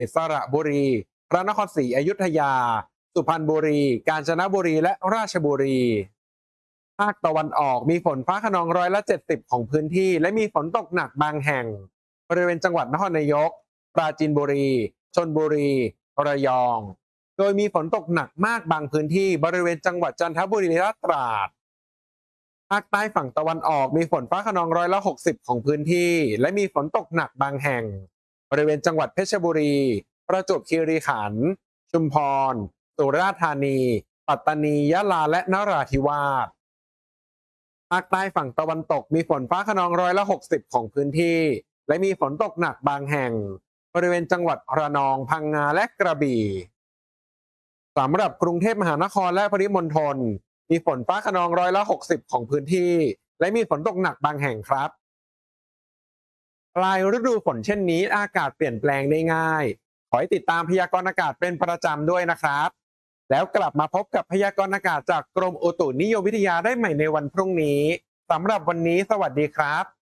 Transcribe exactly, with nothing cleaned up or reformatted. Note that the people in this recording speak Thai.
สระบุรีพระนครศรีอยุธยาสุพรรณบุรีกาญจนบุรีและราชบุรีภาคตะวันออกมีฝนฟ้าคะนองร้อยละเจ็ดสิบของพื้นที่และมีฝนตกหนักบางแห่งบริเวณจังหวัดนครนายกปราจีนบุรีชลบุรีระยองโดยมีฝนตกหนักมากบางพื้นที่บริเวณจังหวัดจันทบุรีและตราดภาคใต้ฝั่งตะวันออกมีฝนฟ้าคะนองร้อยละหกสิบของพื้นที่และมีฝนตกหนักบางแห่งบริเวณจังหวัดเพชรบุรีประจวบคีรีขันธ์ชุมพรสุราษฎร์ธานีปัตตานียะลาและนราธิวาสภาคใต้ฝั่งตะวันตกมีฝนฟ้าคะนองร้อยละหกสิบของพื้นที่และมีฝนตกหนักบางแห่งบริเวณจังหวัดระนองพังงาและกระบี่สำหรับกรุงเทพมหานครและปริมณฑลมีฝนฟ้าคะนองร้อยละหกสิบของพื้นที่และมีฝนตกหนักบางแห่งครับปลายฤดูฝนเช่นนี้อากาศเปลี่ยนแปลงได้ง่ายขอให้ติดตามพยากรณ์อากาศเป็นประจำด้วยนะครับแล้วกลับมาพบกับพยากรณ์อากาศจากกรมอุตุนิยมวิทยาได้ใหม่ในวันพรุ่งนี้สำหรับวันนี้สวัสดีครับ